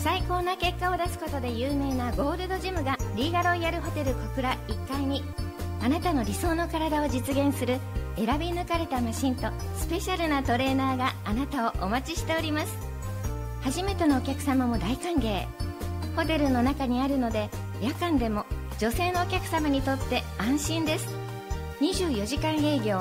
最高な結果を出すことで有名なゴールドジムがリーガロイヤルホテル小倉1階に、あなたの理想の体を実現する選び抜かれたマシンとスペシャルなトレーナーがあなたをお待ちしております。初めてのお客様も大歓迎。ホテルの中にあるので夜間でも女性のお客様にとって安心です。24時間営業、